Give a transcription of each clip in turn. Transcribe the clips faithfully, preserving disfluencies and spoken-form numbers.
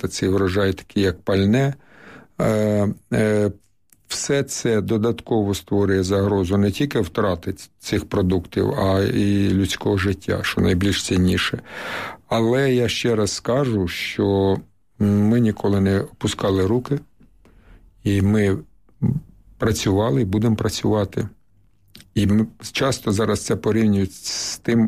продавати цей врожай, такий як пальне. Все це додатково створює загрозу не тільки втрати цих продуктів, а і людського життя, що найбільш цінніше. Але я ще раз скажу, що ми ніколи не опускали руки, і ми працювали і будемо працювати. І ми часто зараз це порівнюють з тим,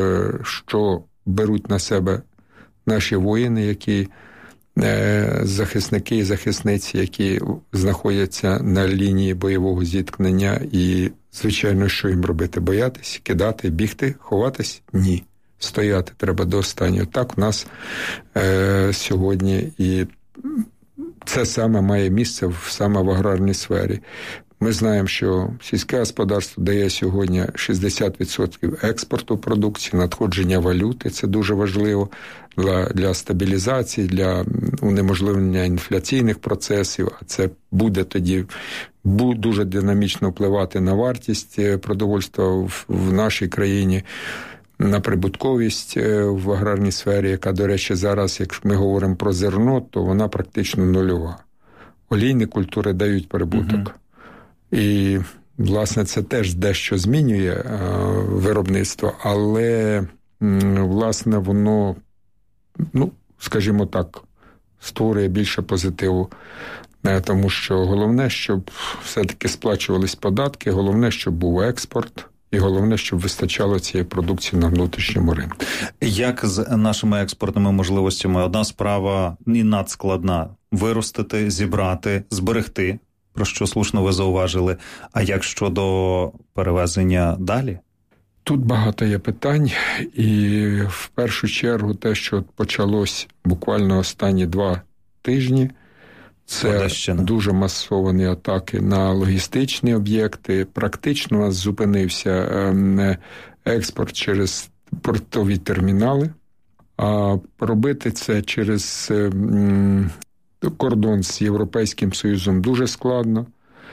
що беруть на себе наші воїни, які захисники і захисниці, які знаходяться на лінії бойового зіткнення. І, звичайно, що їм робити? Боятись, кидати, бігти, ховатись? Ні. Стояти треба до останнього. Так у нас е, сьогодні і це саме має місце в, саме в аграрній сфері. Ми знаємо, що сільське господарство дає сьогодні шістдесят відсотків експорту продукції, надходження валюти. Це дуже важливо для, для стабілізації, для унеможливлення інфляційних процесів. А це буде тоді буде дуже динамічно впливати на вартість продовольства в, в нашій країні, на прибутковість в аграрній сфері, яка, до речі, зараз, якщо ми говоримо про зерно, то вона практично нульова. Олійні культури дають прибуток. Угу. І, власне, це теж дещо змінює е, виробництво, але, власне, воно, ну, скажімо так, створює більше позитиву. Е, тому що головне, щоб все-таки сплачувались податки, головне, щоб був експорт, і головне, щоб вистачало цієї продукції на внутрішньому ринку. Як з нашими експортними можливостями? Одна справа і надскладна – виростити, зібрати, зберегти, про що слушно ви зауважили. А як щодо перевезення далі? Тут багато є питань. І в першу чергу те, що почалось буквально останні два тижні, це Одещина. Дуже масовані атаки на логістичні об'єкти. Практично у нас зупинився експорт через портові термінали. А робити це через кордон з Європейським Союзом дуже складно.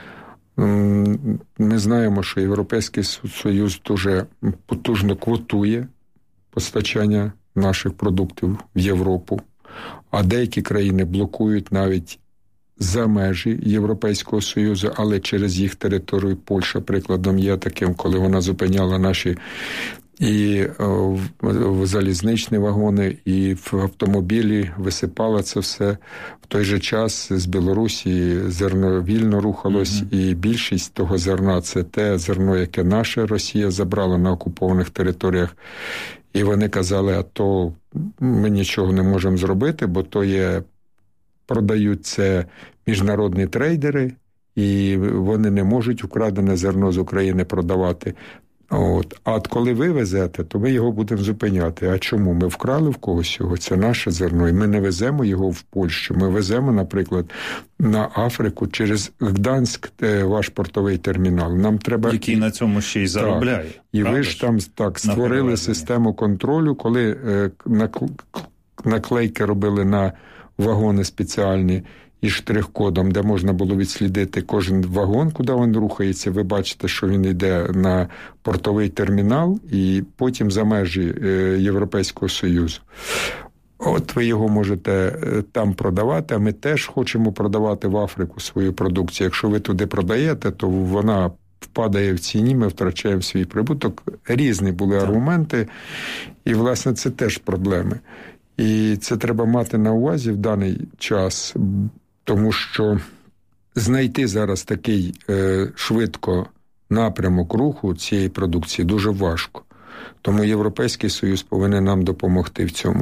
Ми знаємо, що Європейський Союз дуже потужно квотує постачання наших продуктів в Європу, а деякі країни блокують навіть за межі Європейського Союзу, але через їх територію. Польща прикладом є таким, коли вона зупиняла наші і в, в залізничні вагони, і в автомобілі, висипала це все. В той же час з Білорусі зерно вільно рухалось, mm-hmm. і більшість того зерна – це те зерно, яке наша Росія забрала на окупованих територіях. І вони казали, а то ми нічого не можемо зробити, бо то є, продають це міжнародні трейдери, і вони не можуть украдене зерно з України продавати. От. А от коли ви везете, то ми його будемо зупиняти. А чому? Ми вкрали в когось його, це наше зерно, і ми не веземо його в Польщу. Ми веземо, наприклад, на Африку через Гданськ, ваш портовий термінал. Нам треба... Який на цьому ще й заробляє. Так. І ви ж там так створили систему контролю, коли е, наклейки робили на вагони спеціальні, і штрих-кодом, де можна було відслідити кожен вагон, куди він рухається. Ви бачите, що він йде на портовий термінал і потім за межі Європейського Союзу. От ви його можете там продавати, а ми теж хочемо продавати в Африку свою продукцію. Якщо ви туди продаєте, то вона впадає в ціні, ми втрачаємо свій прибуток. Різні були аргументи, і, власне, це теж проблеми. І це треба мати на увазі в даний час, тому що знайти зараз такий е, швидко напрямок руху цієї продукції дуже важко. Тому Європейський Союз повинен нам допомогти в цьому.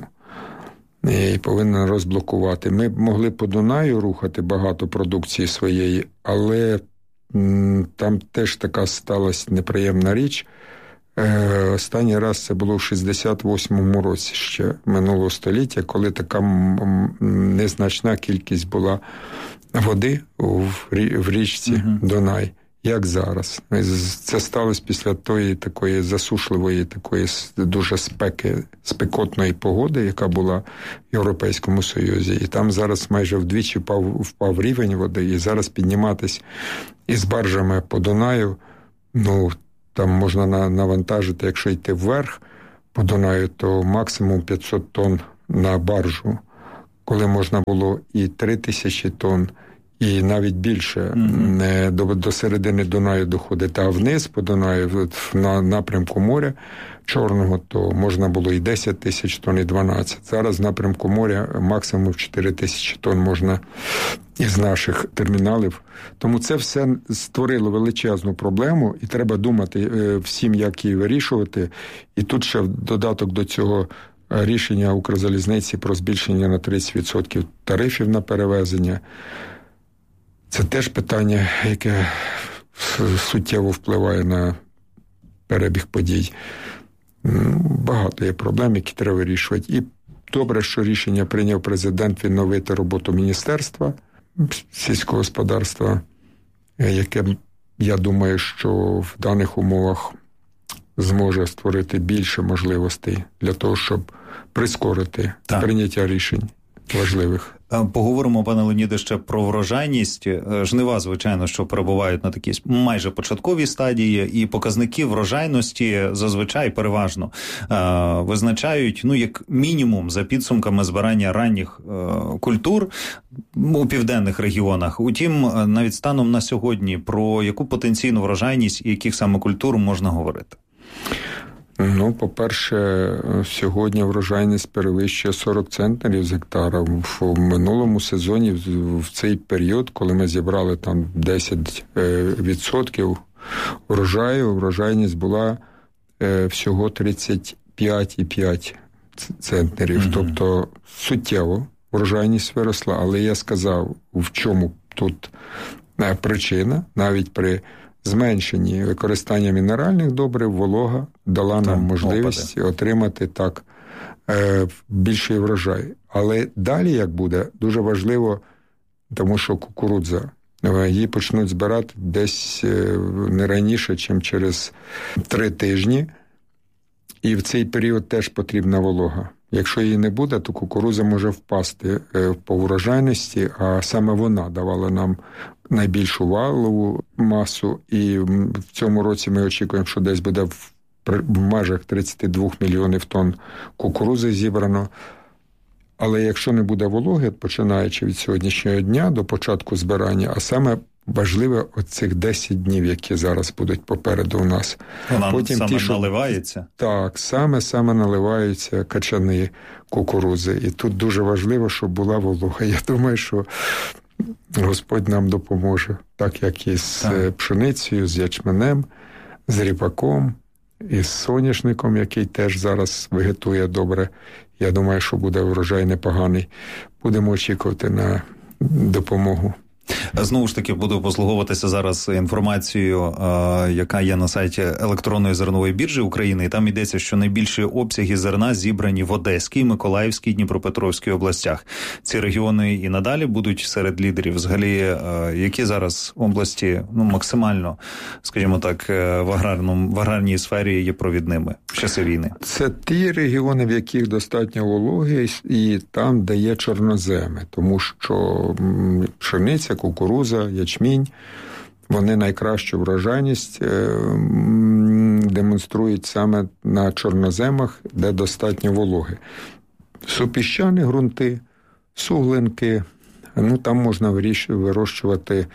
І повинен розблокувати. Ми могли по Дунаю рухати багато продукції своєї, але м, там теж така сталася неприємна річ. Е, останній раз це було в шістдесят восьмому році ще минулого століття, коли така м- незначна кількість була води в, рі- в річці uh-huh. Дунай, як зараз. Це сталося після тої такої засушливої, такої дуже спеки, спекотної погоди, яка була в Європейському Союзі. І там зараз майже вдвічі впав, впав рівень води, і зараз підніматись із баржами по Дунаю, ну, там можна навантажити, якщо йти вверх по Дунаю, то максимум п'ятсот тонн на баржу. коли можна було і три тисячі тонн, і навіть більше mm-hmm. до, до середини Дунаю доходити, а вниз по Дунаю, на напрямку моря Чорного, то можна було і десять тисяч тонн, і дванадцять. Зараз в напрямку моря максимум чотири тисячі тонн можна із наших терміналів. Тому це все створило величезну проблему, і треба думати всім, як її вирішувати. І тут ще в додаток до цього рішення Укрзалізниці про збільшення на тридцять відсотків тарифів на перевезення. Це теж питання, яке суттєво впливає на перебіг подій. Багато є проблем, які треба вирішувати. І добре, що рішення прийняв президент відновити роботу Міністерства сільського господарства, яке, я думаю, що в даних умовах зможе створити більше можливостей для того, щоб прискорити так. прийняття рішень важливих. Поговоримо, пане Леоніде, ще про врожайність. Жнива, звичайно, що перебувають на такій майже початковій стадії, і показники врожайності зазвичай переважно е, визначають, ну, як мінімум, за підсумками збирання ранніх е, культур у південних регіонах. Утім, навіть станом на сьогодні, про яку потенційну врожайність і яких саме культур можна говорити? Ну, по-перше, сьогодні врожайність перевищує сорок центнерів з гектара. В минулому сезоні, в цей період, коли ми зібрали там десять відсотків врожаю, врожайність була всього тридцять п'ять цілих п'ять центнерів. Mm-hmm. Тобто суттєво врожайність виросла, але я сказав, в чому тут причина, навіть при зменшенні використання мінеральних добрив, волога дала нам так, можливість опади. Отримати так більший врожай. Але далі, як буде, дуже важливо, тому що кукурудза, її почнуть збирати десь не раніше, ніж через три тижні. І в цей період теж потрібна волога. Якщо її не буде, то кукурудза може впасти по врожайності, а саме вона давала нам найбільшу валову масу. І в цьому році ми очікуємо, що десь буде в, в межах тридцять два мільйонів тонн кукурудзи зібрано. Але якщо не буде вологи, починаючи від сьогоднішнього дня до початку збирання, а саме важливе оцих десять днів, які зараз будуть попереду у нас. Вона Потім саме ті, що... наливається? Так, саме-саме наливаються качани кукурудзи. І тут дуже важливо, щоб була волога. Я думаю, що Господь нам допоможе. Так, як і з так. пшеницею, з ячменем, з ріпаком, і з соняшником, який теж зараз вегетує добре. Я думаю, що буде врожай непоганий. Будемо очікувати на допомогу. Знову ж таки, буду послуговуватися зараз інформацією, яка є на сайті електронної зернової біржі України. І там йдеться, що найбільші обсяги зерна зібрані в Одеській, Миколаївській, Дніпропетровській областях. Ці регіони і надалі будуть серед лідерів. Взагалі, які зараз області ну, максимально, скажімо так, в аграрному, в аграрній сфері є провідними в часи війни? Це ті регіони, в яких достатньо вологи, і там, де є чорноземи. Тому що пшениця, кукурудза, ячмінь, вони найкращу врожайність демонструють саме на чорноземах, де достатньо вологи. Супіщані ґрунти, суглинки, ну там можна вирощувати,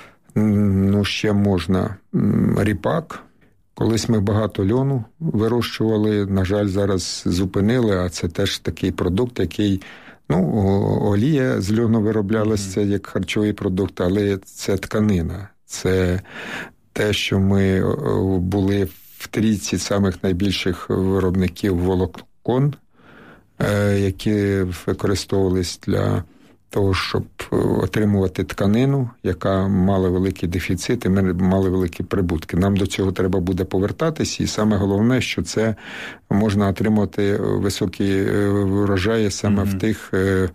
ну ще можна ріпак. Колись ми багато льону вирощували, на жаль, зараз зупинили, а це теж такий продукт, який Ну, олія з льону вироблялася як харчовий продукт, але це тканина. Це те, що ми були в трійці самих найбільших виробників волокон, які використовувались для того, щоб отримувати тканину, яка мала великий дефіцит, і ми мали великі прибутки. Нам до цього треба буде повертатись, і саме головне, що це можна отримати високі врожаї саме mm-hmm. в тих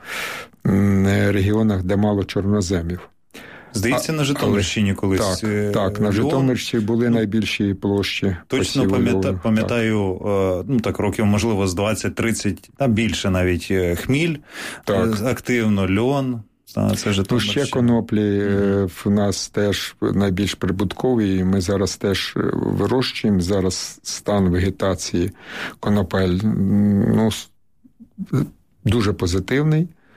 регіонах, де мало чорноземів. Здається, на Житомирщині колись. Так, так, на Житомирщині були найбільші площі. Точно пам'ятаю, пам'ятаю так. ну так років, можливо, з двадцять-тридцять, та більше навіть хміль, так. активно льон. Це ну, ще коноплі mm-hmm. в нас теж найбільш прибуткові, і ми зараз теж вирощуємо. Зараз стан вегетації конопель ну, дуже позитивний.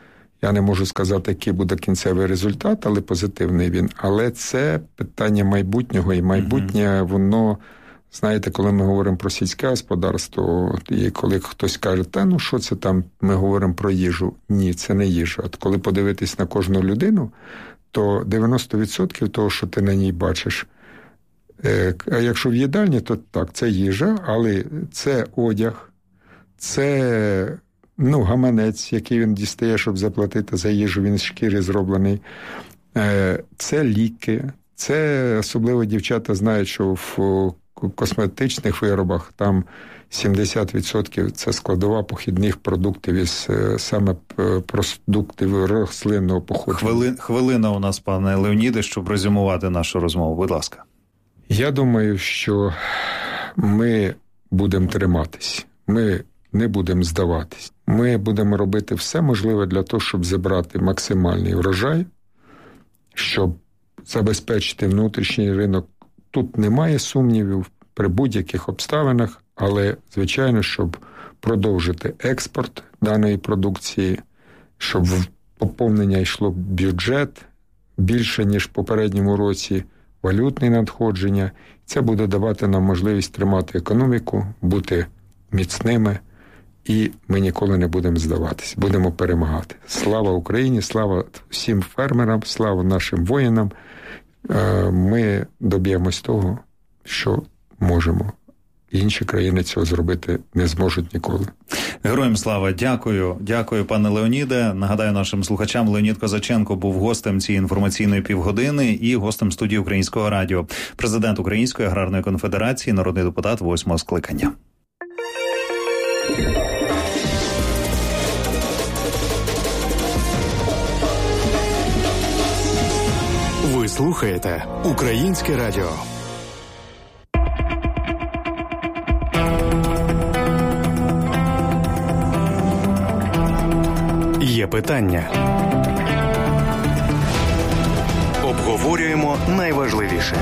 Я не можу сказати, який буде кінцевий результат, але позитивний він. Але це питання майбутнього, і майбутнє, mm-hmm. воно, знаєте, коли ми говоримо про сільське господарство, і коли хтось каже, та ну що це там, ми говоримо про їжу. Ні, це не їжа. От коли подивитись на кожну людину, то дев'яносто відсотків того, що ти на ній бачиш, а якщо в їдальні, то так, це їжа, але це одяг, це, ну, гаманець, який він дістає, щоб заплатити за їжу, він з шкіри зроблений, це ліки, це, особливо дівчата знають, що в косметичних виробах там сімдесят відсотків це складова похідних продуктів із саме продуктів рослинного походження. Хвили, хвилина у нас, пане Леоніде, щоб резюмувати нашу розмову. Будь ласка. Я думаю, що ми будемо триматись, ми не будемо здаватись. Ми будемо робити все можливе для того, щоб зібрати максимальний врожай, щоб забезпечити внутрішній ринок. Тут немає сумнівів при будь-яких обставинах, але, звичайно, щоб продовжити експорт даної продукції, щоб в поповнення йшло бюджет більше, ніж в попередньому році, валютні надходження. Це буде давати нам можливість тримати економіку, бути міцними, і ми ніколи не будемо здаватись, будемо перемагати. Слава Україні, слава всім фермерам, слава нашим воїнам. Ми доб'ємось того, що можемо. Інші країни цього зробити не зможуть ніколи. Героям слава, дякую. Дякую, пане Леоніде. Нагадаю нашим слухачам, Леонід Козаченко був гостем цієї інформаційної півгодини і гостем студії Українського радіо. Президент Української аграрної конфедерації, народний депутат восьмого скликання. Ви слухаєте Українське радіо. Є питання. Обговорюємо найважливіше.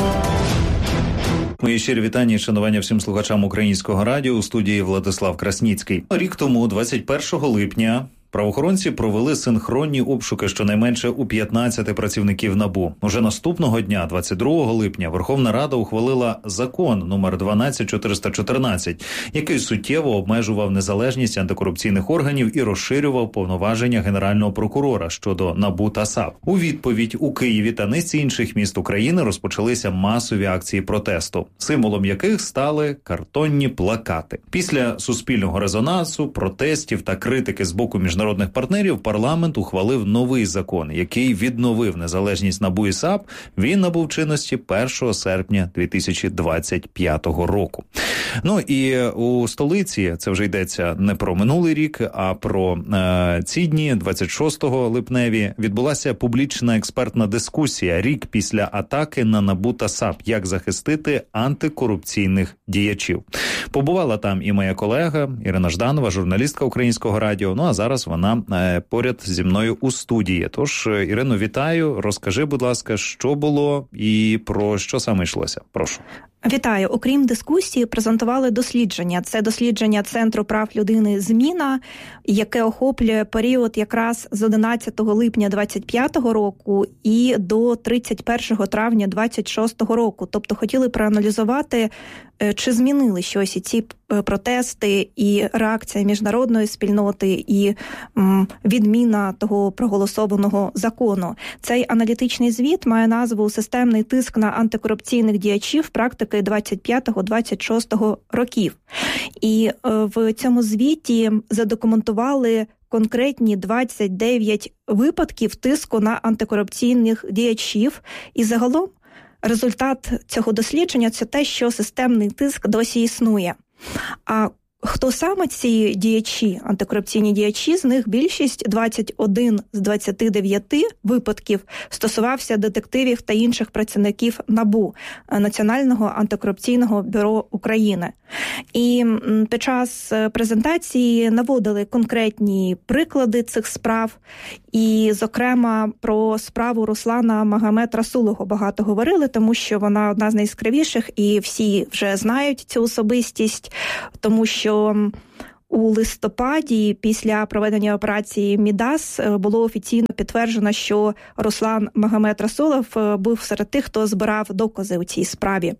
Мої щирі вітання і шанування всім слухачам Українського радіо. У студії Владислав Красніцький. Рік тому, двадцять першого липня, правоохоронці провели синхронні обшуки щонайменше у п'ятнадцяти працівників НАБУ. Уже наступного дня, двадцять другого липня, Верховна Рада ухвалила закон номер дванадцять чотириста чотирнадцять, який суттєво обмежував незалежність антикорупційних органів і розширював повноваження Генерального прокурора щодо НАБУ та САП. У відповідь у Києві та низці інших міст України розпочалися масові акції протесту, символом яких стали картонні плакати. Після суспільного резонансу, протестів та критики з боку міжнародних Міжнародних партнерів парламент ухвалив новий закон, який відновив незалежність НАБУ і САП. Він набув чинності першого серпня дві тисячі двадцять п'ятого року. Ну і у столиці, це вже йдеться не про минулий рік, а про е, ці дні, двадцять шостого липневі, відбулася публічна експертна дискусія рік після атаки на НАБУ та САП, як захистити антикорупційних діячів. Побувала там і моя колега Ірина Жданова, журналістка Українського радіо, ну а зараз вона е, поряд зі мною у студії. Тож, Ірино, вітаю. Розкажи, будь ласка, що було і про що саме йшлося? Прошу. Вітаю. Окрім дискусії, презентували дослідження. Це дослідження Центру прав людини «Зміна», яке охоплює період якраз з одинадцятого липня двадцять п'ятого року і до тридцять першого травня двадцять шостого року. Тобто хотіли проаналізувати, чи змінили щось і ці протести, і реакція міжнародної спільноти, і м, відміна того проголосованого закону. Цей аналітичний звіт має назву «Системний тиск на антикорупційних діячів практики двадцять п'ятого - двадцять шостого років». І е, в цьому звіті задокументували конкретні двадцять дев'ять випадків тиску на антикорупційних діячів. І загалом результат цього дослідження – це те, що системний тиск досі існує. А хто саме ці діячі, антикорупційні діячі, з них більшість, двадцять один з двадцяти дев'яти випадків, стосувався детективів та інших працівників НАБУ, Національного антикорупційного бюро України. І під час презентації наводили конкретні приклади цих справ, і, зокрема, про справу Руслана Магомед-Расулова багато говорили, тому що вона одна з найяскравіших, і всі вже знають цю особистість, тому що у листопаді після проведення операції «Мідас» було офіційно підтверджено, що Руслан Магомед Расулов був серед тих, хто збирав докази у цій справі.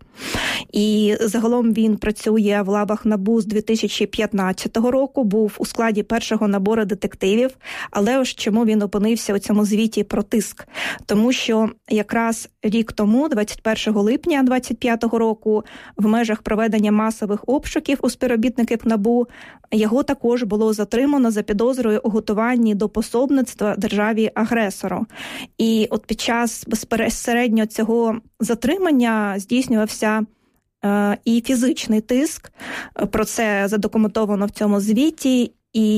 І загалом він працює в лабах НАБУ з дві тисячі п'ятнадцятого року, був у складі першого набору детективів. Але ось чому він опинився у цьому звіті про тиск? Тому що якраз рік тому, двадцять першого липня двадцять п'ятого року, в межах проведення масових обшуків у співробітників НАБУ, його також було затримано за підозрою у готуванні до пособництва державі-агресору. І от під час безпосередньо цього затримання здійснювався е, і фізичний тиск. Про це задокументовано в цьому звіті.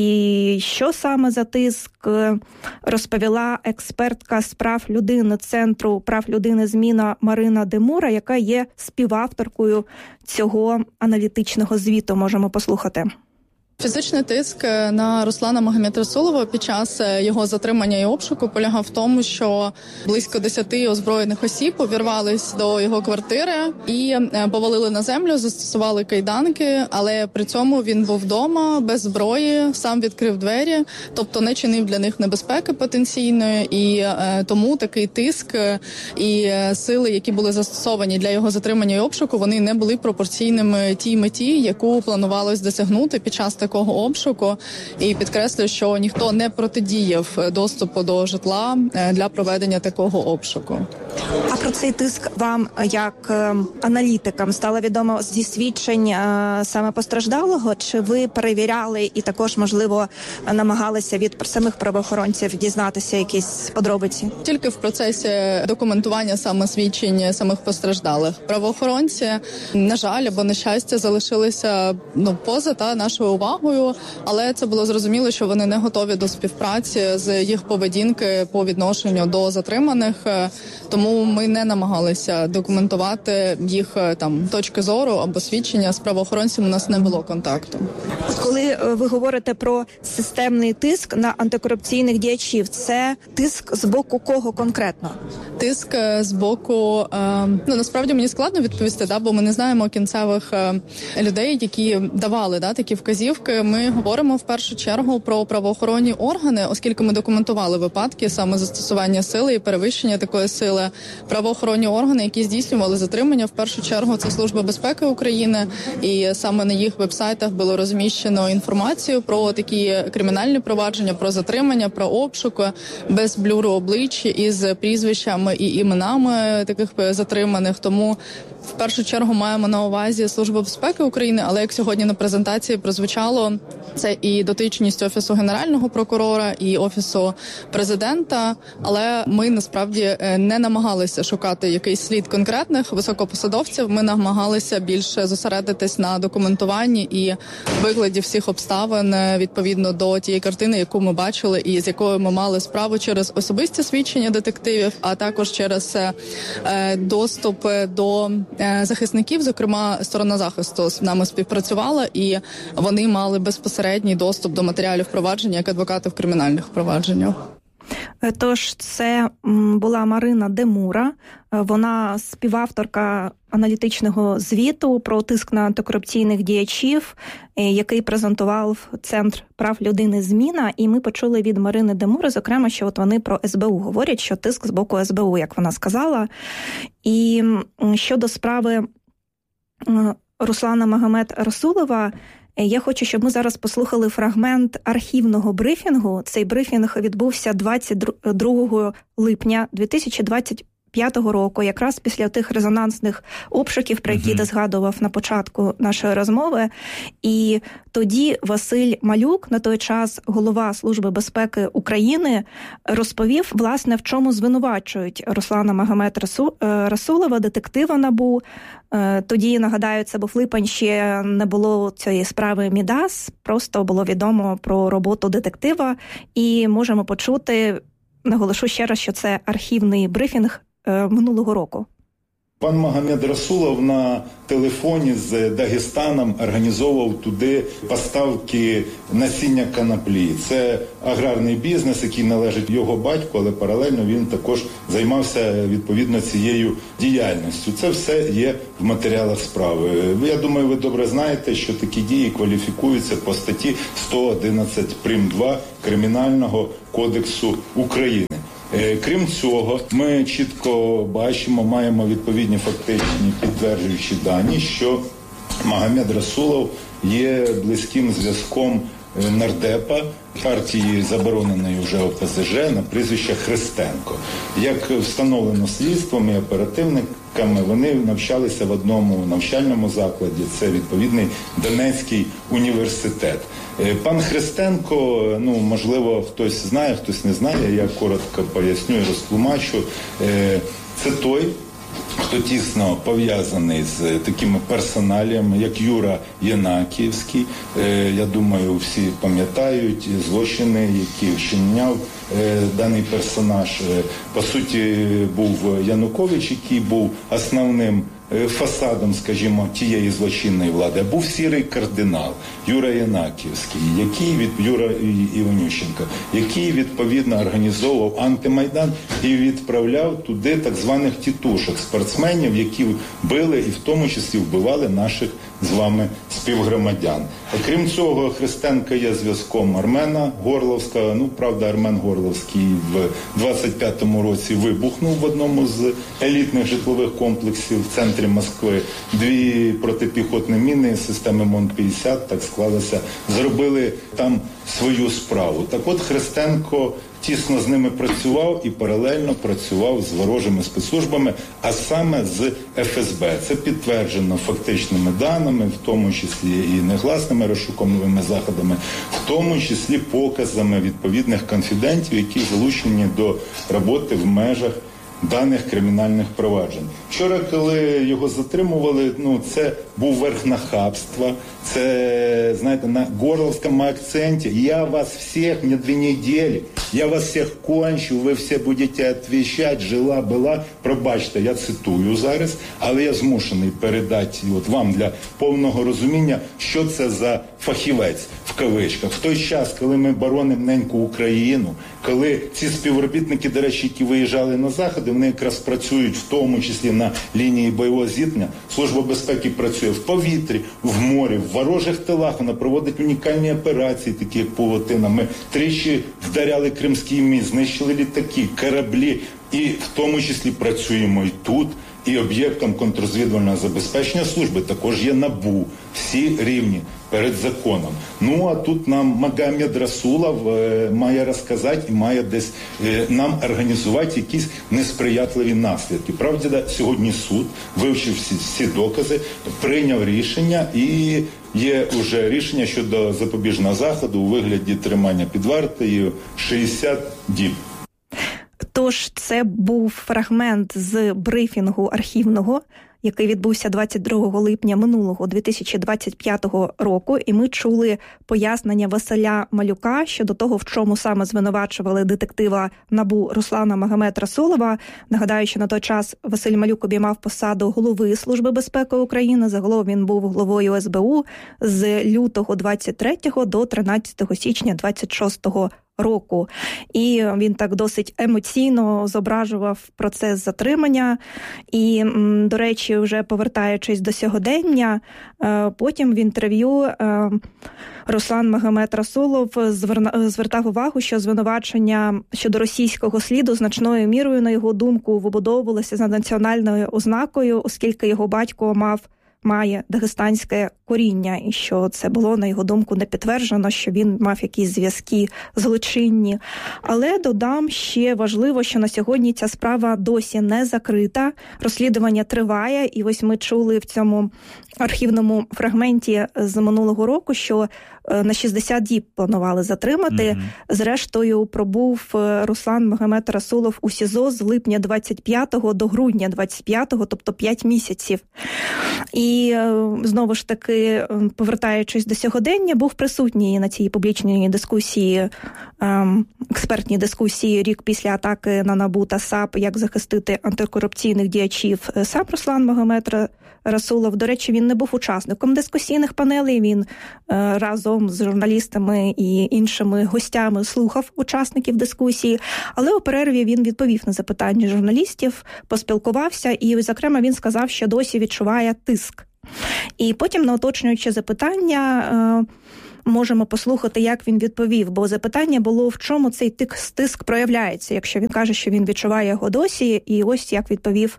І що саме за тиск, розповіла експертка з прав людини Центру прав людини «Зміна» Марина Демура, яка є співавторкою цього аналітичного звіту. Можемо послухати. Фізичний тиск на Руслана Магомед Расулова під час його затримання і обшуку полягав в тому, що близько десяти озброєних осіб увірвались до його квартири і повалили на землю, застосували кайданки, але при цьому він був вдома, без зброї, сам відкрив двері, тобто не чинив для них небезпеки потенційної, і е, тому такий тиск і сили, які були застосовані для його затримання і обшуку, вони не були пропорційними тій меті, яку планувалось досягнути під час такого обшуку, і підкреслюю, що ніхто не протидіяв доступу до житла для проведення такого обшуку. А про цей тиск вам, як аналітикам, стало відомо зі свідчень саме постраждалого? Чи ви перевіряли і також, можливо, намагалися від самих правоохоронців дізнатися якісь подробиці? Тільки в процесі документування саме свідчень самих постраждалих. Правоохоронці, на жаль, або на щастя, залишилися ну, поза та нашою увагою, але це було зрозуміло, що вони не готові до співпраці з їх поведінки по відношенню до затриманих, тому ми не намагалися документувати їх там точки зору або свідчення. З правоохоронцями у нас не було контакту. Коли ви говорите про системний тиск на антикорупційних діячів, це тиск з боку кого конкретно? Тиск з боку, ну насправді мені складно відповісти, да, бо ми не знаємо кінцевих людей, які давали да, такі вказівки. Ми говоримо в першу чергу про правоохоронні органи, оскільки ми документували випадки саме застосування сили і перевищення такої сили. Правоохоронні органи, які здійснювали затримання, в першу чергу це Служба безпеки України, і саме на їх вебсайтах було розміщено інформацію про такі кримінальні провадження, про затримання, про обшуки, без блюру облич, із прізвищами і іменами таких затриманих. Тому в першу чергу маємо на увазі Службу безпеки України, але як сьогодні на презентації прозвучало, це і дотичність Офісу Генерального прокурора, і Офісу Президента, але ми насправді не намагалися шукати якийсь слід конкретних високопосадовців, ми намагалися більше зосередитись на документуванні і викладі всіх обставин відповідно до тієї картини, яку ми бачили і з якою ми мали справу через особисті свідчення детективів, а також через доступ до захисників, зокрема, сторона захисту з нами співпрацювала, і вони мали безпосередній доступ до матеріалів провадження як адвокати в кримінальних провадженнях. Тож це була Марина Демура, вона співавторка аналітичного звіту про тиск на антикорупційних діячів, який презентував Центр прав людини «Зміна», і ми почули від Марини Демури, зокрема, що от вони про ес бе у говорять, що тиск з боку ес бе у, як вона сказала. І щодо справи Руслана Магомед Расулова, я хочу, щоб ми зараз послухали фрагмент архівного брифінгу. Цей брифінг відбувся двадцять другого липня дві тисячі двадцять п'ятого року, якраз після тих резонансних обшуків, про які ти згадував на початку нашої розмови. І тоді Василь Малюк, на той час голова Служби безпеки України, розповів, власне, в чому звинувачують Руслана Магомед Расулова, детектива НАБУ. Тоді, нагадаю, це був липень, ще не було цієї справи «Мідас», просто було відомо про роботу детектива. І можемо почути, наголошу ще раз, що це архівний брифінг минулого року. Пан Магомед Расулов на телефоні з Дагестаном організовував туди поставки насіння коноплі. Це аграрний бізнес, який належить його батьку, але паралельно він також займався відповідно цією діяльністю. Це все є в матеріалах справи. Я думаю, ви добре знаєте, що такі дії кваліфікуються по статті сто одинадцять прим. два Кримінального кодексу України. Крім цього, ми чітко бачимо, маємо відповідні фактичні підтверджуючі дані, що Магомед Расулов є близьким зв'язком нардепа партії, забороненої вже О Пе Зе Же, на прізвище Христенко. Як встановлено слідством і оперативниками, вони навчалися в одному навчальному закладі, це відповідний Донецький університет. Пан Христенко, ну, можливо, хтось знає, хтось не знає, я коротко поясню і розтлумачу. Це той, хто тісно пов'язаний з такими персоналіями, як Юра Єнакіївський. Я думаю, всі пам'ятають злочини, які вчиняв даний персонаж. По суті, був Янукович, який був основним фасадом, скажімо, тієї злочинної влади, а був сірий кардинал Юра Єнакіївський, який від Юра Іванющенка, який відповідно організовував антимайдан і відправляв туди так званих тітушок, спортсменів, які били і в тому числі вбивали наших з вами співгромадян. Окрім цього, Христенко є зв'язком Армена Горловського. Ну, правда, Армен Горловський в двадцять п'ятому році вибухнув в одному з елітних житлових комплексів в центрі Москви. Дві протипіхотні міни системи Мон п'ятдесят, так склалося, зробили там свою справу. Так от Христенко тісно з ними працював і паралельно працював з ворожими спецслужбами, а саме з Еф Ес Бе. Це підтверджено фактичними даними, в тому числі і негласними розшуковими заходами, в тому числі показами відповідних конфідентів, які залучені до роботи в межах даних кримінальних проваджень. Вчора, коли його затримували, ну, це був верх нахабства, це, знаєте, на горловському акценті. Я вас всіх, не дві неділі, я вас всіх кончу, ви всі будете відповідати, жила, була. Пробачте, я цитую зараз, але я змушений передати от вам для повного розуміння, що це за фахівець, в кавичках. В той час, коли ми боронимо неньку Україну, коли ці співробітники, до речі, які виїжджали на Заходи, вони якраз працюють в тому числі на лінії бойового зіткнення. Служба безпеки працює в повітрі, в морі, в ворожих тилах. Вона проводить унікальні операції, такі як Павутина. Ми тричі вдаряли Кримський міст, знищили літаки, кораблі. І в тому числі працюємо і тут, і об'єктом контррозвідувального забезпечення служби також є НАБУ. Всі рівні перед законом. Ну, а тут нам Магомед Расулов е, має розказати і має десь е, нам організувати якісь несприятливі наслідки. Правда, сьогодні суд вивчив всі, всі докази, прийняв рішення і є вже рішення щодо запобіжного заходу у вигляді тримання під вартою шістдесят діб. Тож це був фрагмент з брифінгу архівного, який відбувся двадцять другого липня минулого дві тисячі двадцять п'ятого року, і ми чули пояснення Василя Малюка щодо того, в чому саме звинувачували детектива НАБУ Руслана Магомед Расулова. Нагадаю, що на той час Василь Малюк обіймав посаду голови Служби безпеки України. Загалом він був головою Ес Бе У з лютого двадцять третього до тринадцятого січня двадцять шостого року. І він так досить емоційно зображував процес затримання. І, до речі, вже повертаючись до сьогодення, потім в інтерв'ю Руслан Магомед Расулов звертав увагу, що звинувачення щодо російського сліду значною мірою, на його думку, вибудовувалося за національною ознакою, оскільки його батько мав має дагестанське коріння, і що це було, на його думку, не підтверджено, що він мав якісь зв'язки злочинні. Але додам ще важливо, що на сьогодні ця справа досі не закрита, розслідування триває, і ось ми чули в цьому архівному фрагменті з минулого року, що на шістдесят діб планували затримати. Mm-hmm. Зрештою, пробув Руслан Магомед Расулов у СІЗО з липня двадцять п'ятого до грудня двадцять п'ятого, тобто п'ять місяців. І І знову ж таки, повертаючись до сьогодення, був присутній на цій публічній дискусії, експертній дискусії рік після атаки на НАБУ та САП, як захистити антикорупційних діячів, сам Руслан Магомед Расулов. До речі, він не був учасником дискусійних панелей, він разом з журналістами і іншими гостями слухав учасників дискусії, але у перерві він відповів на запитання журналістів, поспілкувався і, зокрема, він сказав, що досі відчуває тиск. І потім на уточнююче запитання можемо послухати, як він відповів, бо запитання було, в чому цей тиск проявляється, якщо він каже, що він відчуває його досі, і ось як відповів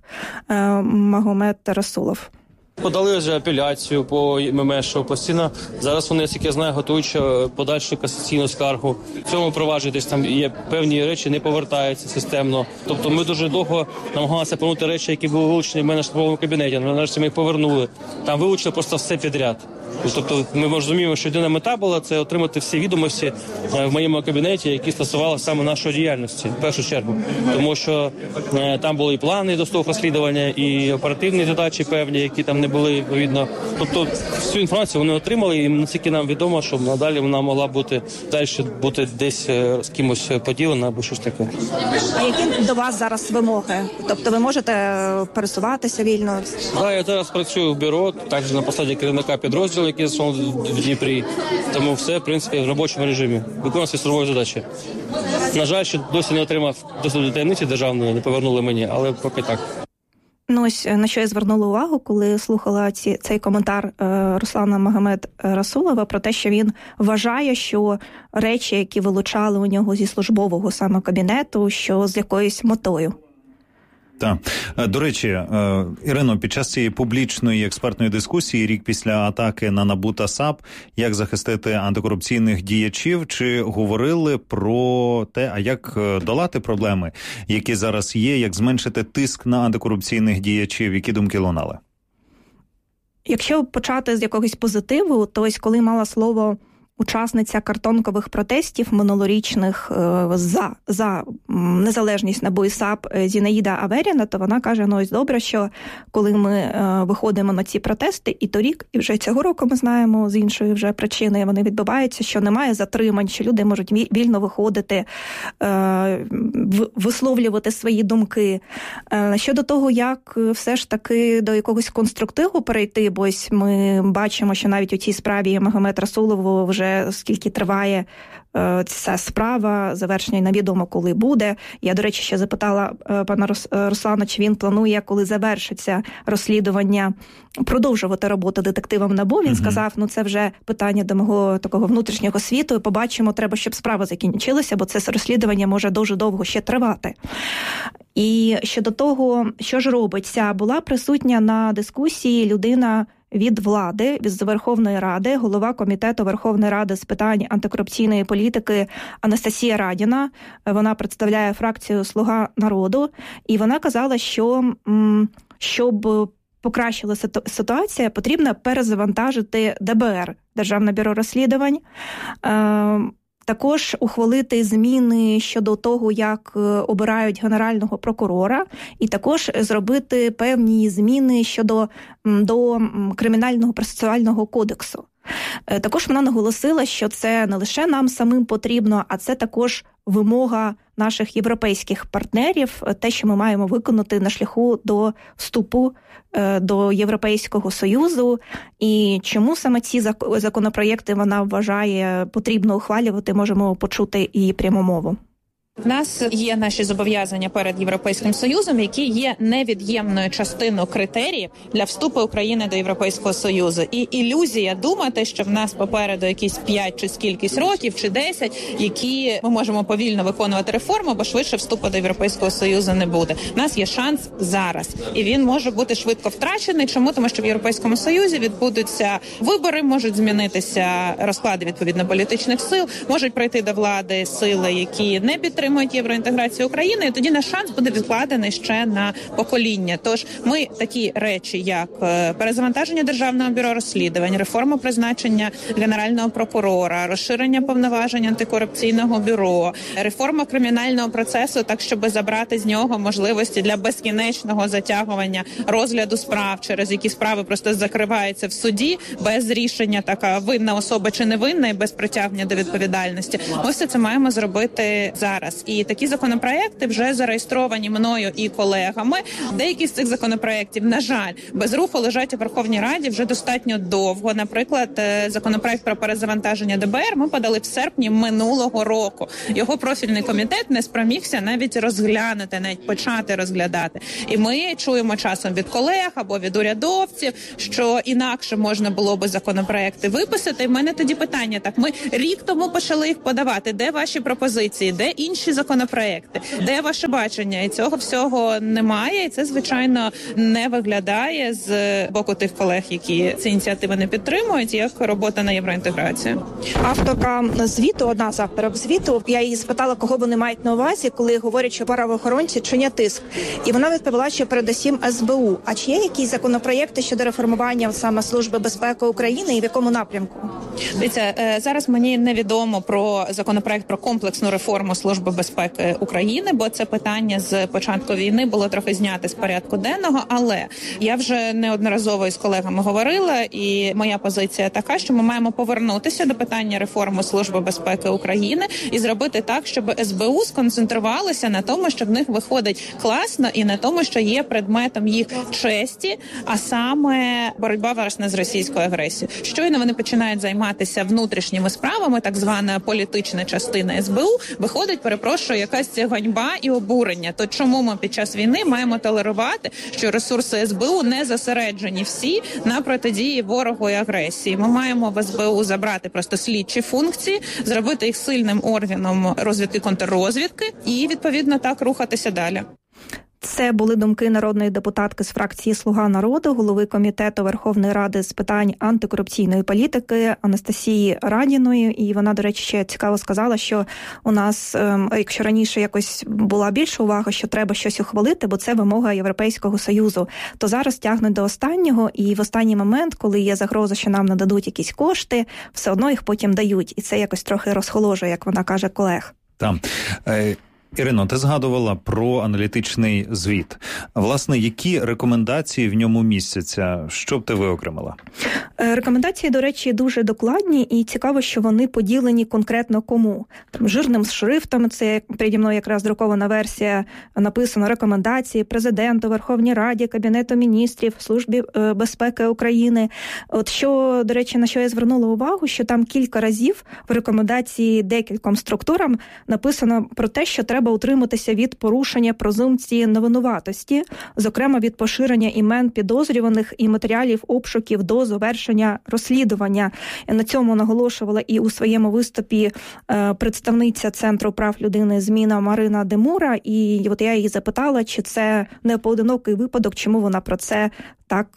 Магомед Расулов. Подали вже апеляцію по ММШ постійно. Зараз вони, як я знаю, готують подальшу касаційну скаргу. В цьому провадженні десь там є певні речі, не повертаються системно. Тобто ми дуже довго намагалися повернути речі, які були вилучені в мене в службовому кабінеті. Нарешті ми їх повернули. Там вилучили просто все підряд. Тобто ми розуміємо, що єдина мета була це отримати всі відомості в моєму кабінеті, які стосувалися саме нашої діяльності, в першу чергу. Тому що е, там були і плани до того розслідування, і оперативні задачі певні, які там не були, відповідно. Тобто всю інформацію вони отримали, і наскільки нам відомо, що надалі вона могла бути далі бути десь з кимось поділена або щось таке. А які до вас зараз вимоги? Тобто ви можете пересуватися вільно? Так, я зараз працюю в бюро, також на посаді керівника підрозділу, який заснований в Дніпрі. Тому все, в принципі, в робочому режимі. Виконуємо свої службові задачі. На жаль, що досі не отримав досвіду таємниці державної, не повернули мені, але поки так. Ну ось на що я звернула увагу, коли слухала ці, цей коментар е, Руслана Магомед Расулова про те, що він вважає, що речі, які вилучали у нього зі службового саме кабінету, що з якоюсь метою. Так. До речі, Ірино, під час цієї публічної експертної дискусії рік після атаки на НАБУ та САП, як захистити антикорупційних діячів, чи говорили про те, а як долати проблеми, які зараз є, як зменшити тиск на антикорупційних діячів, які думки лунали? Якщо почати з якогось позитиву, то ось коли мала слово учасниця картонкових протестів минулорічних за, за незалежність НАБУ і САП Зінаїда Аверіна, то вона каже, ну ось добре, що коли ми виходимо на ці протести, і торік, і вже цього року ми знаємо, з іншої вже причини вони відбуваються, що немає затримань, що люди можуть вільно виходити, висловлювати свої думки. Щодо того, як все ж таки до якогось конструктиву перейти, бо ось ми бачимо, що навіть у цій справі Магомед Расулов вже скільки триває е, ця справа, завершення невідомо коли буде. Я, до речі, ще запитала е, пана Рус, е, Руслана, чи він планує, коли завершиться розслідування, продовжувати роботу детективом НАБУ. Він uh-huh. сказав, ну це вже питання до мого такого внутрішнього світу, і побачимо, треба, щоб справа закінчилася, бо це розслідування може дуже довго ще тривати. І щодо того, що ж робиться, була присутня на дискусії людина від влади, від Верховної Ради, голова Комітету Верховної Ради з питань антикорупційної політики Анастасія Радіна. Вона представляє фракцію «Слуга народу», і вона казала, що щоб покращила ситуація, потрібно перезавантажити ДБР, Державне бюро розслідувань, також ухвалити зміни щодо того, як обирають генерального прокурора, і також зробити певні зміни щодо до Кримінального процесуального кодексу. Також вона наголосила, що це не лише нам самим потрібно, а це також вимога наших європейських партнерів, те, що ми маємо виконати на шляху до вступу до Європейського Союзу. І чому саме ці законопроєкти вона вважає потрібно ухвалювати, можемо почути і пряму мову. У нас є наші зобов'язання перед Європейським Союзом, які є невід'ємною частиною критеріїв для вступу України до Європейського Союзу. І ілюзія думати, що в нас попереду якісь п'ять чи скількись років, чи десять, які ми можемо повільно виконувати реформи, бо швидше вступу до Європейського Союзу не буде. У нас є шанс зараз. І він може бути швидко втрачений. Чому? Тому що в Європейському Союзі відбудуться вибори, можуть змінитися розклади відповідно політичних сил, можуть прийти до влади сили, які не підтримують підтримують євроінтеграцію України, і тоді наш шанс буде відкладений ще на покоління. Тож ми такі речі, як перезавантаження Державного бюро розслідувань, реформа призначення Генерального прокурора, розширення повноважень антикорупційного бюро, реформа кримінального процесу, так щоб забрати з нього можливості для безкінечного затягування розгляду справ, через які справи просто закриваються в суді без рішення, така винна особа чи не винна, і без притягнення до відповідальності. Ми все це маємо зробити зараз. І такі законопроекти вже зареєстровані мною і колегами. Деякі з цих законопроєктів, на жаль, без руху лежать у Верховній Раді вже достатньо довго. Наприклад, законопроект про перезавантаження ДБР ми подали в серпні минулого року. Його профільний комітет не спромігся навіть розглянути, навіть почати розглядати. І ми чуємо часом від колег або від урядовців, що інакше можна було би законопроекти виписати. І в мене тоді питання, так, ми рік тому почали їх подавати. Де ваші пропозиції? Де інші законопроекти? Де ваше бачення? І цього всього немає. І це, звичайно, не виглядає з боку тих колег, які ці ініціативи не підтримують, як робота на євроінтеграцію. Авторка звіту, одна з авторів звіту, я її спитала, кого вони мають на увазі, коли говорять, що правоохоронці чинять тиск. І вона відповіла, що передусім ес бе у. А чи є якісь законопроєкти щодо реформування саме Служби безпеки України і в якому напрямку? Дивіться, зараз мені невідомо про законопроект про комплексну реформу Служби безпеки України, бо це питання з початку війни було трохи зняте з порядку денного, але я вже неодноразово із колегами говорила, і моя позиція така, що ми маємо повернутися до питання реформи Служби безпеки України і зробити так, щоб ес бе у сконцентрувалося на тому, що в них виходить класно, і на тому, що є предметом їх честі, а саме боротьба власне з російською агресією. Щойно вони починають займатися внутрішніми справами, так звана політична частина ес бе у, виходить, перепрошую, якась ганьба і обурення. То чому ми під час війни маємо толерувати, що ресурси ес бе у не зосереджені всі на протидії ворогу і агресії? Ми маємо в ес бе у забрати просто слідчі функції, зробити їх сильним органом розвідки, контррозвідки і, відповідно, так рухатися далі. Це були думки народної депутатки з фракції «Слуга народу», голови Комітету Верховної Ради з питань антикорупційної політики Анастасії Радіної. І вона, до речі, ще цікаво сказала, що у нас, якщо раніше якось була більша увага, що треба щось ухвалити, бо це вимога Європейського Союзу, то зараз тягнуть до останнього, і в останній момент, коли є загроза, що нам нададуть якісь кошти, все одно їх потім дають. І це якось трохи розхоложує, як вона каже, колег. Там. Е... Ірино, ти згадувала про аналітичний звіт. Власне, які рекомендації в ньому містяться? Що б ти виокремила? Рекомендації, до речі, дуже докладні, і цікаво, що вони поділені конкретно кому. Там, жирним шрифтом, це переді мною якраз друкована версія, написано рекомендації Президенту, Верховній Раді, Кабінету міністрів, Службі безпеки України. От що, до речі, на що я звернула увагу, що там кілька разів в рекомендації декільком структурам написано про те, що треба утриматися від порушення презумпції невинуватості, зокрема від поширення імен підозрюваних і матеріалів обшуків до завершення розслідування. На цьому наголошувала і у своєму виступі представниця Центру прав людини «Зміна» Марина Демура, і от я її запитала, чи це не поодинокий випадок, чому вона про це так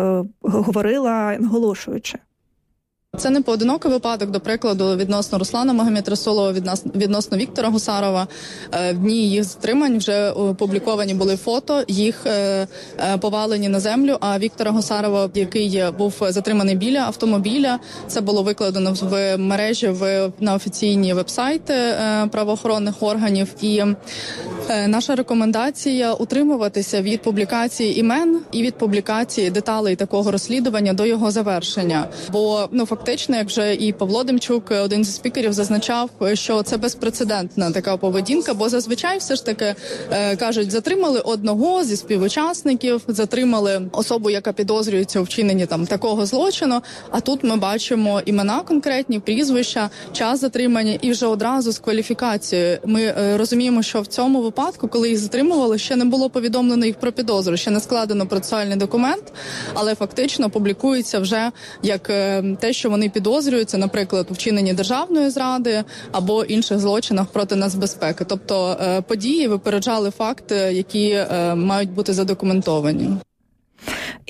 говорила, наголошуючи. Це не поодинокий випадок, до прикладу, відносно Руслана Магомедрасулова, відносно Віктора Гусарова. В дні їх затримань вже опубліковані були фото, їх повалені на землю, а Віктора Гусарова, який був затриманий біля автомобіля, це було викладено в мережі в, на офіційні вебсайти правоохоронних органів. І наша рекомендація утримуватися від публікації імен і від публікації деталей такого розслідування до його завершення. Бо, ну, фактично, як вже і Павло Демчук, один зі спікерів, зазначав, що це безпрецедентна така поведінка, бо зазвичай все ж таки е, кажуть, затримали одного зі співучасників, затримали особу, яка підозрюється у вчиненні там такого злочину, а тут ми бачимо імена конкретні, прізвища, час затримання і вже одразу з кваліфікацією. Ми е, розуміємо, що в цьому випадку, коли їх затримували, ще не було повідомлено їх про підозру, ще не складено процесуальний документ, але фактично публікується вже як е, те, що вони підозрюються, наприклад, у вчиненні державної зради або інших злочинах проти нацбезпеки. Тобто е, події випереджали факти, які е, мають бути задокументовані.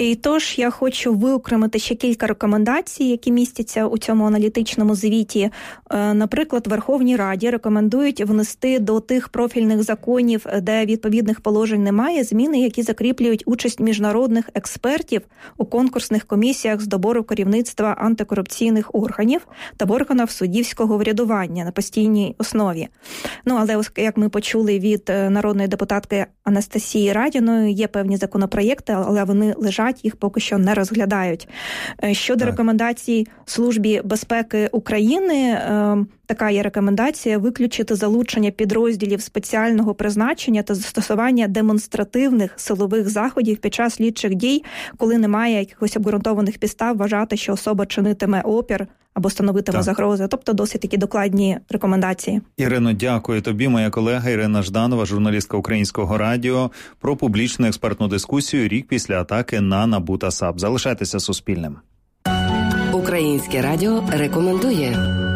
І тож я хочу виокремити ще кілька рекомендацій, які містяться у цьому аналітичному звіті. Наприклад, Верховній Раді рекомендують внести до тих профільних законів, де відповідних положень немає, зміни, які закріплюють участь міжнародних експертів у конкурсних комісіях з добору керівництва антикорупційних органів та в органах суддівського врядування на постійній основі. Ну, але, як ми почули від народної депутатки Анастасії Радіної, є певні законопроєкти, але вони лежать, їх поки що не розглядають. Щодо так. рекомендацій Службі безпеки України, така є рекомендація виключити залучення підрозділів спеціального призначення та застосування демонстративних силових заходів під час слідчих дій, коли немає якихось обґрунтованих підстав вважати, що особа чинитиме опір або становитиме так. загрози. Тобто досить такі докладні рекомендації. Ірино, дякую тобі. Моя колега Ірина Жданова, журналістка Українського радіо, про публічну експертну дискусію рік після атаки на НАБУ та САП. Залишайтеся Суспільним. Українське радіо рекомендує.